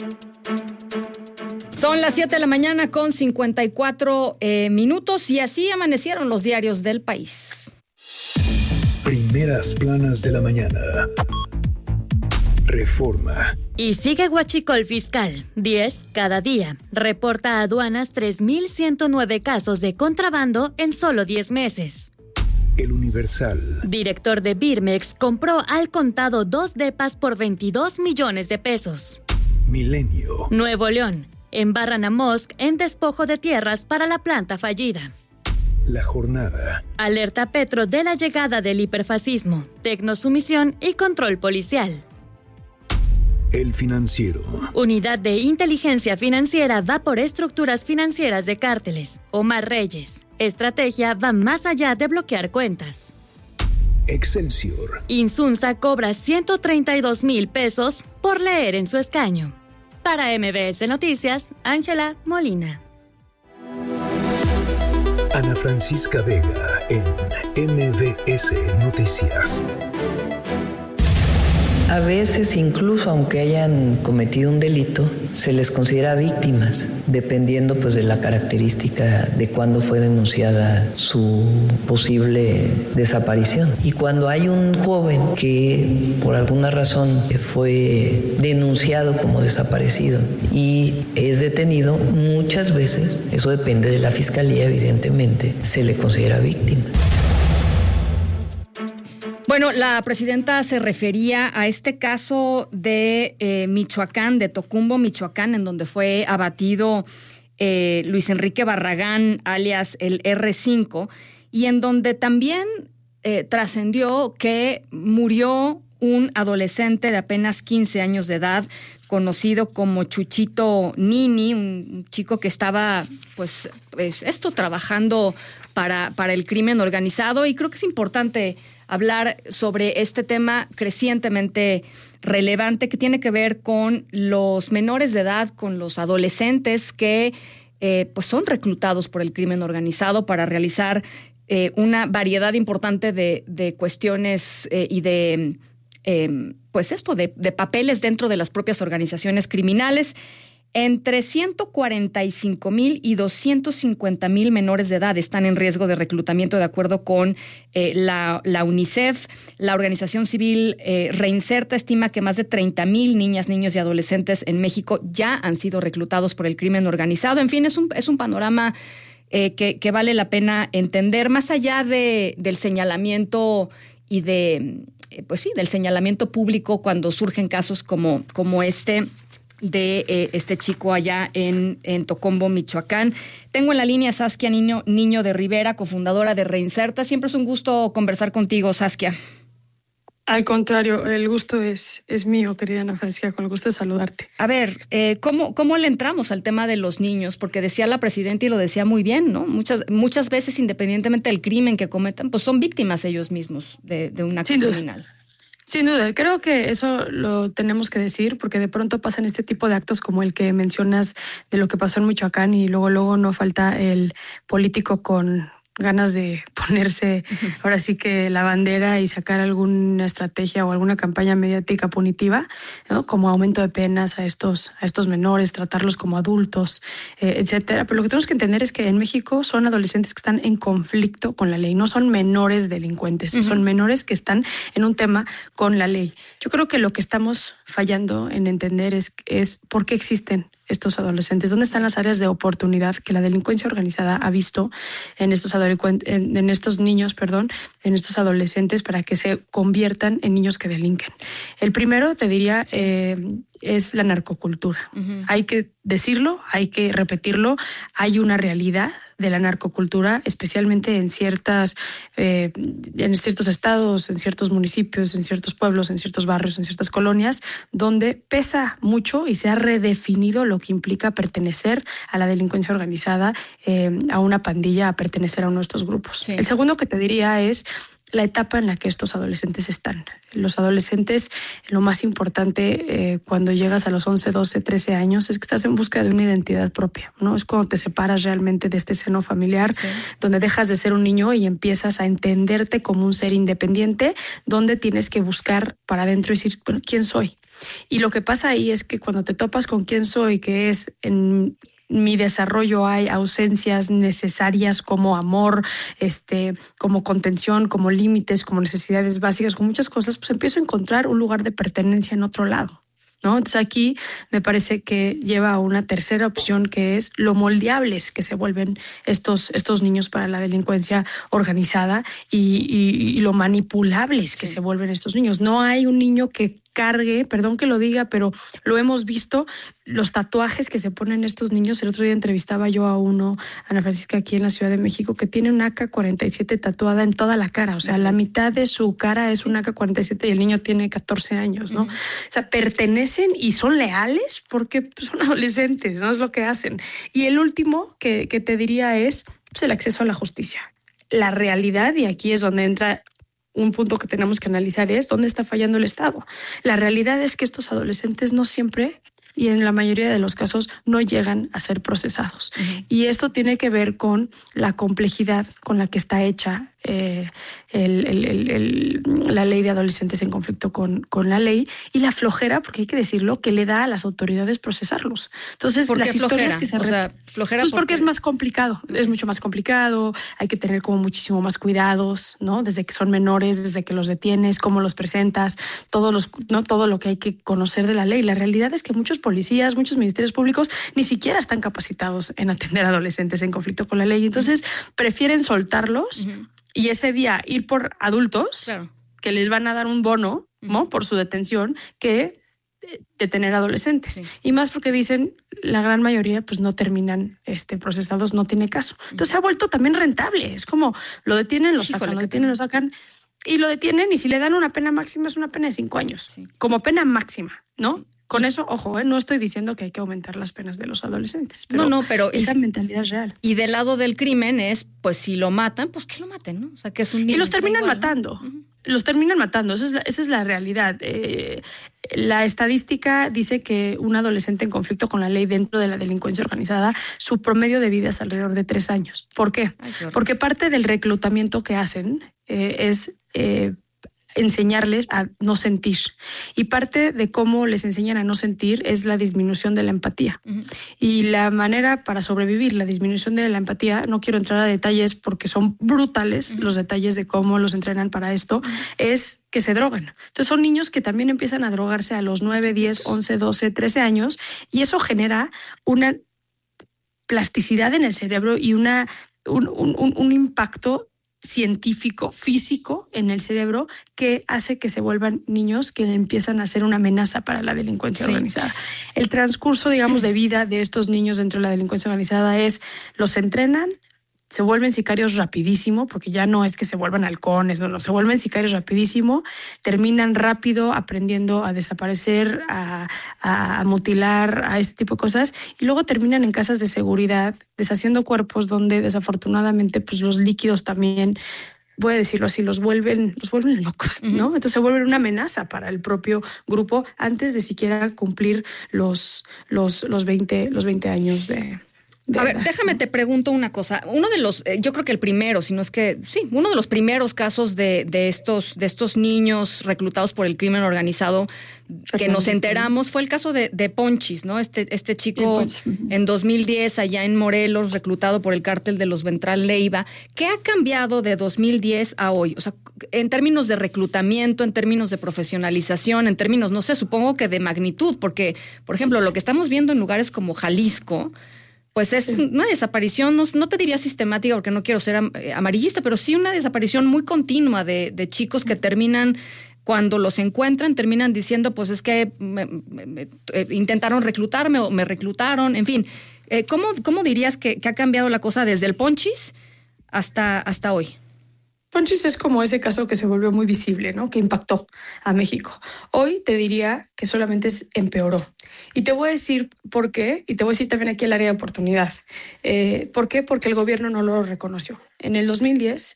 Son las 7 de la mañana con 54 minutos y así amanecieron los diarios del país. Primeras planas de la mañana. Reforma. Y sigue huachicol fiscal, 10 cada día. Reporta a aduanas 3.109 casos de contrabando en solo 10 meses. El Universal. Director de Birmex compró al contado 2 depas por 22 millones de pesos. Milenio. Nuevo León. Embarran a Musk en despojo de tierras para la planta fallida. La Jornada. Alerta Petro de la llegada del hiperfascismo, tecnosumisión y control policial. El Financiero. Unidad de Inteligencia Financiera va por estructuras financieras de cárteles. Omar Reyes. Estrategia va más allá de bloquear cuentas. Excelsior. Insunza cobra 132,000 pesos por leer en su escaño. Para MBS Noticias, Ángela Molina. Ana Francisca Vega en MBS Noticias. A veces, incluso aunque hayan cometido un delito, se les considera víctimas, dependiendo pues de la característica de cuándo fue denunciada su posible desaparición. Y cuando hay un joven que por alguna razón fue denunciado como desaparecido y es detenido, muchas veces, eso depende de la fiscalía evidentemente, se le considera víctima. Bueno, la presidenta se refería a este caso de Michoacán, de Tocumbo, Michoacán, en donde fue abatido Luis Enrique Barragán, alias el R5, y en donde también trascendió que murió un adolescente de apenas 15 años de edad, conocido como Chuchito Nini, un chico que estaba, pues trabajando para el crimen organizado, y creo que es importante hablar sobre este tema crecientemente relevante que tiene que ver con los menores de edad, con los adolescentes que pues son reclutados por el crimen organizado para realizar una variedad importante de cuestiones y de papeles dentro de las propias organizaciones criminales. Entre 145,000 y 250,000 menores de edad están en riesgo de reclutamiento, de acuerdo con la UNICEF. La organización civil Reinserta estima que más de 30,000 niñas, niños y adolescentes en México ya han sido reclutados por el crimen organizado. En fin, es un panorama que vale la pena entender, más allá del señalamiento y del señalamiento público cuando surgen casos como este de este chico allá en Tocumbo, Michoacán. Tengo en la línea a Saskia Niño de Rivera, cofundadora de Reinserta. Siempre es un gusto conversar contigo, Saskia. Al contrario, el gusto es mío, querida Ana Francisca, con el gusto de saludarte. A ver, ¿cómo le entramos al tema de los niños? Porque decía la presidenta y lo decía muy bien, ¿no? Muchas veces, independientemente del crimen que cometan, pues son víctimas ellos mismos de un acto criminal. Sin duda, creo que eso lo tenemos que decir porque de pronto pasan este tipo de actos como el que mencionas de lo que pasó en Michoacán y luego no falta el político con ganas de ponerse ahora sí que la bandera y sacar alguna estrategia o alguna campaña mediática punitiva, ¿no? Como aumento de penas a estos menores, tratarlos como adultos, etcétera. Pero lo que tenemos que entender es que en México son adolescentes que están en conflicto con la ley, no son menores delincuentes, son menores que están en un tema con la ley. Yo creo que lo que estamos fallando en entender es por qué existen estos adolescentes, dónde están las áreas de oportunidad que la delincuencia organizada ha visto en estos niños, en estos adolescentes para que se conviertan en niños que delinquen. El primero, te diría, es la narcocultura. Hay que decirlo, hay que repetirlo. Hay una realidad de la narcocultura, especialmente en ciertos estados, en ciertos municipios, en ciertos pueblos, en ciertos barrios, en ciertas colonias, donde pesa mucho y se ha redefinido lo que implica pertenecer a la delincuencia organizada, a una pandilla, a pertenecer a uno de estos grupos. Sí. El segundo que te diría es la etapa en la que estos adolescentes están. Los adolescentes, lo más importante cuando llegas a los 11, 12, 13 años es que estás en busca de una identidad propia, ¿no? Es cuando te separas realmente de este seno familiar, sí, donde dejas de ser un niño y empiezas a entenderte como un ser independiente, donde tienes que buscar para adentro y decir, bueno, ¿quién soy? Y lo que pasa ahí es que cuando te topas con quién soy, que es en mi desarrollo hay ausencias necesarias como amor, como contención, como límites, como necesidades básicas, con muchas cosas, pues empiezo a encontrar un lugar de pertenencia en otro lado, ¿no? Entonces aquí me parece que lleva a una tercera opción, que es lo moldeables que se vuelven estos niños para la delincuencia organizada y lo manipulables que se vuelven estos niños. No hay un niño que cargue, perdón que lo diga, pero lo hemos visto, los tatuajes que se ponen estos niños. El otro día entrevistaba yo a uno, Ana Francisca, aquí en la Ciudad de México, que tiene una AK-47 tatuada en toda la cara. O sea, la mitad de su cara es una AK-47 y el niño tiene 14 años, ¿no? O sea, pertenecen y son leales porque son adolescentes, ¿no? Es lo que hacen. Y el último que te diría es pues, el acceso a la justicia. La realidad, y aquí es donde entra un punto que tenemos que analizar, es dónde está fallando el Estado. La realidad es que estos adolescentes no siempre, y en la mayoría de los casos, no llegan a ser procesados. Y esto tiene que ver con la complejidad con la que está hecha la ley de adolescentes en conflicto con la ley, y la flojera, porque hay que decirlo, que le da a las autoridades procesarlos. Entonces, ¿por qué las flojera? Historias que se flojera pues porque es más complicado, es mucho más complicado, hay que tener como muchísimo más cuidados, ¿no? Desde que son menores, desde que los detienes, cómo los presentas, todo lo que hay que conocer de la ley. La realidad es que muchos policías, muchos ministerios públicos ni siquiera están capacitados en atender a adolescentes en conflicto con la ley. Entonces, prefieren soltarlos y ese día ir por adultos, claro, que les van a dar un bono, ¿no? Por su detención, que detener adolescentes. Sí. Y más porque dicen, la gran mayoría pues no terminan procesados, no tiene caso. Entonces se ha vuelto también rentable. Es como lo detienen, lo sacan, lo detienen, lo sacan y lo detienen, y si le dan una pena máxima es una pena de 5 años. Sí. Como pena máxima, ¿no? Sí. Con eso, ojo, no estoy diciendo que hay que aumentar las penas de los adolescentes. Pero pero esa mentalidad es real. Y del lado del crimen es, pues si lo matan, pues que lo maten, ¿no? O sea, que es un niño. Y los terminan matando. ¿No? Los terminan matando, esa es la realidad. La estadística dice que un adolescente en conflicto con la ley dentro de la delincuencia organizada, su promedio de vida es alrededor de 3 años. ¿Por qué? Porque parte del reclutamiento que hacen es enseñarles a no sentir. Y parte de cómo les enseñan a no sentir es la disminución de la empatía. Y la manera para sobrevivir la disminución de la empatía, no quiero entrar a detalles porque son brutales los detalles de cómo los entrenan para esto, es que se drogan. Entonces son niños que también empiezan a drogarse a los 9, 10, 11, 12, 13 años, y eso genera una plasticidad en el cerebro y un impacto científico, físico en el cerebro, que hace que se vuelvan niños que empiezan a ser una amenaza para la delincuencia organizada. El transcurso, digamos, de vida de estos niños dentro de la delincuencia organizada es, los entrenan, se vuelven sicarios rapidísimo, porque ya no es que se vuelvan halcones, no, se vuelven sicarios rapidísimo, terminan rápido aprendiendo a desaparecer, a mutilar, a este tipo de cosas, y luego terminan en casas de seguridad, deshaciendo cuerpos donde desafortunadamente pues los líquidos también, voy a decirlo así, los vuelven locos, ¿no? Entonces se vuelven una amenaza para el propio grupo antes de siquiera cumplir los 20 años de... A ver, déjame te pregunto una cosa. Uno de los, yo creo que el primero, si no es que, sí, uno de los primeros casos de estos niños reclutados por el crimen organizado que nos enteramos fue el caso de Ponchis, ¿no? Este chico en 2010 allá en Morelos, reclutado por el cártel de los Ventral Leiva. ¿Qué ha cambiado de 2010 a hoy? O sea, en términos de reclutamiento, en términos de profesionalización, en términos, no sé, supongo que de magnitud, porque, por ejemplo, lo que estamos viendo en lugares como Jalisco, pues es una desaparición, no te diría sistemática porque no quiero ser amarillista, pero sí una desaparición muy continua de chicos que terminan, cuando los encuentran, terminan diciendo, pues es que intentaron reclutarme o me reclutaron, en fin. ¿Cómo dirías que ha cambiado la cosa desde el Ponchis hasta hoy? Ponchis es como ese caso que se volvió muy visible, ¿no? Que impactó a México. Hoy te diría que solamente empeoró. Y te voy a decir por qué, y te voy a decir también aquí el área de oportunidad. ¿Por qué? Porque el gobierno no lo reconoció. en el 2010,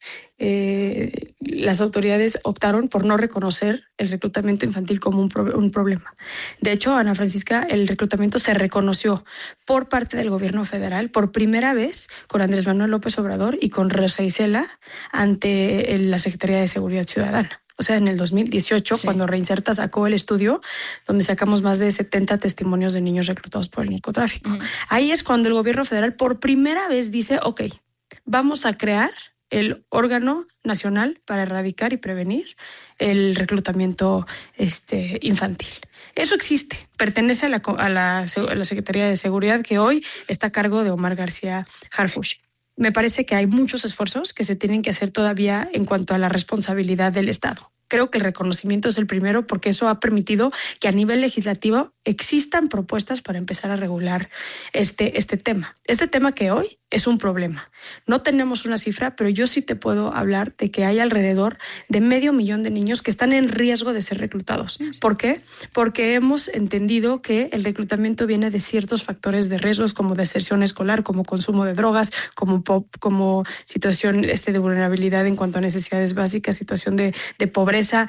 las autoridades optaron por no reconocer el reclutamiento infantil como un problema. De hecho, Ana Francisca, el reclutamiento se reconoció por parte del gobierno federal por primera vez con Andrés Manuel López Obrador y con Rosa Isela ante la Secretaría de Seguridad Ciudadana. O sea, en el 2018, sí, cuando Reinserta sacó el estudio, donde sacamos más de 70 testimonios de niños reclutados por el narcotráfico. Ahí es cuando el gobierno federal por primera vez dice, ok, vamos a crear el órgano nacional para erradicar y prevenir el reclutamiento infantil. Eso existe, pertenece a la Secretaría de Seguridad, que hoy está a cargo de Omar García Harfuch. Me parece que hay muchos esfuerzos que se tienen que hacer todavía en cuanto a la responsabilidad del Estado. Creo que el reconocimiento es el primero porque eso ha permitido que a nivel legislativo existan propuestas para empezar a regular este tema. Este tema que hoy es un problema. No tenemos una cifra, pero yo sí te puedo hablar de que hay alrededor de 500,000 de niños que están en riesgo de ser reclutados. ¿Por qué? Porque hemos entendido que el reclutamiento viene de ciertos factores de riesgos como deserción escolar, como consumo de drogas, como situación de vulnerabilidad en cuanto a necesidades básicas, situación de pobreza,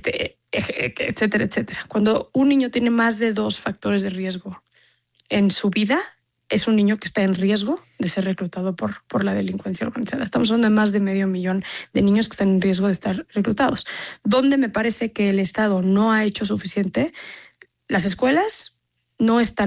etcétera, etcétera. Cuando un niño tiene más de 2 factores de riesgo en su vida, es un niño que está en riesgo de ser reclutado por la delincuencia organizada. Estamos hablando de más de 500,000 de niños que están en riesgo de estar reclutados. Donde me parece que el Estado no ha hecho suficiente, las escuelas no les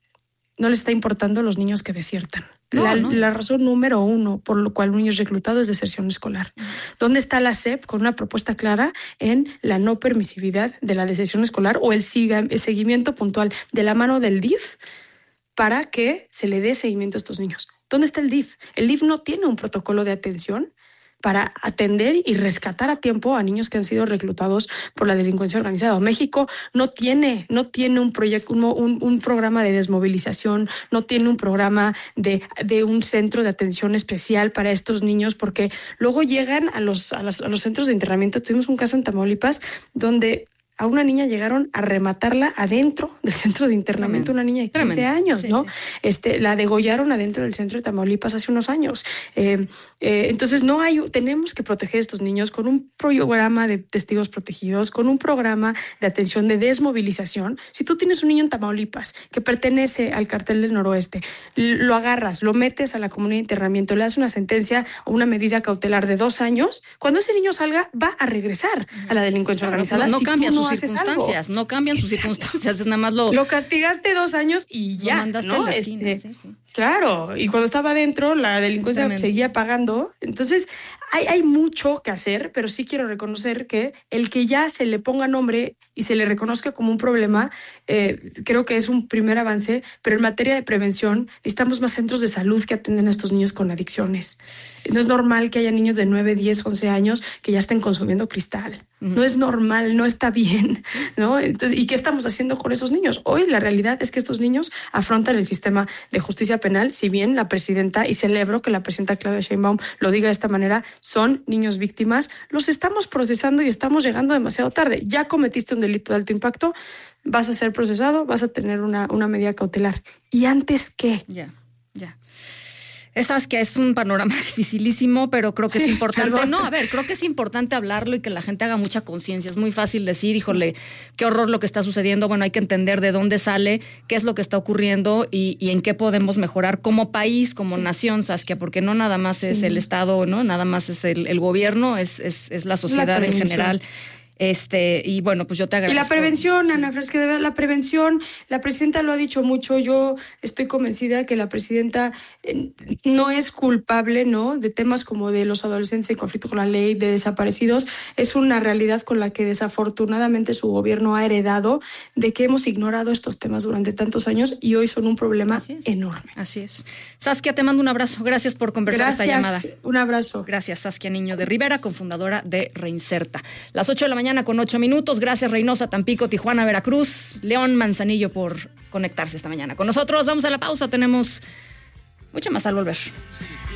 está importando los niños que desiertan. La razón número 1 por lo cual un niño es reclutado es deserción escolar. ¿Dónde está la SEP con una propuesta clara en la no permisividad de la deserción escolar o el seguimiento puntual de la mano del DIF para que se le dé seguimiento a estos niños? ¿Dónde está el DIF? El DIF no tiene un protocolo de atención para atender y rescatar a tiempo a niños que han sido reclutados por la delincuencia organizada. México no tiene un proyecto, un programa de desmovilización, no tiene un programa de un centro de atención especial para estos niños, porque luego llegan a los centros de internamiento. Tuvimos un caso en Tamaulipas donde a una niña llegaron a rematarla adentro del centro de internamiento, una niña de 15 años, ¿no? Sí. La degollaron adentro del centro de Tamaulipas hace unos años. Entonces tenemos que proteger a estos niños con un programa de testigos protegidos, con un programa de atención de desmovilización. Si tú tienes un niño en Tamaulipas que pertenece al Cartel del Noroeste, lo agarras, lo metes a la comunidad de internamiento, le das una sentencia o una medida cautelar de 2 años, cuando ese niño salga va a regresar a la delincuencia organizada. No cambia sus circunstancias, no cambian sus circunstancias, es nada más lo castigaste 2 años y ya, lo mandaste, ¿no? En la esquina, sí. Claro, y cuando estaba adentro la delincuencia seguía pagando. Entonces hay mucho que hacer, pero sí quiero reconocer que el que ya se le ponga nombre y se le reconozca como un problema, creo que es un primer avance, pero en materia de prevención necesitamos más centros de salud que atienden a estos niños con adicciones. No es normal que haya niños de 9, 10, 11 años que ya estén consumiendo cristal. No es normal, no está bien, ¿no? Entonces, ¿y qué estamos haciendo con esos niños? Hoy la realidad es que estos niños afrontan el sistema de justicia penal, si bien la presidenta, y celebro que la presidenta Claudia Sheinbaum lo diga de esta manera, son niños víctimas, los estamos procesando y estamos llegando demasiado tarde. Ya cometiste un delito de alto impacto, vas a ser procesado, vas a tener una medida cautelar. ¿Y antes qué? Ya. Sabes que es un panorama dificilísimo, pero creo que es importante. Perdón. Creo que es importante hablarlo y que la gente haga mucha conciencia. Es muy fácil decir, híjole, qué horror lo que está sucediendo. Bueno, hay que entender de dónde sale, qué es lo que está ocurriendo y en qué podemos mejorar como país, como nación, Saskia, porque no nada más es el Estado, ¿no? Nada más es el gobierno, es la sociedad en general. Y bueno, pues yo te agradezco. Y la prevención, Ana Francisca, de verdad, la prevención, la presidenta lo ha dicho mucho, yo estoy convencida que la presidenta no es culpable, ¿no?, de temas como de los adolescentes en conflicto con la ley, de desaparecidos. Es una realidad con la que desafortunadamente su gobierno ha heredado, de que hemos ignorado estos temas durante tantos años y hoy son un problema enorme. Así es. Saskia, te mando un abrazo. Gracias por conversar esta llamada. Un abrazo. Gracias, Saskia Niño de Rivera, cofundadora de Reinserta. Las 8 de la mañana con 8 minutos. Gracias, Reynosa, Tampico, Tijuana, Veracruz, León, Manzanillo por conectarse esta mañana con nosotros. Vamos a la pausa. Tenemos mucho más al volver.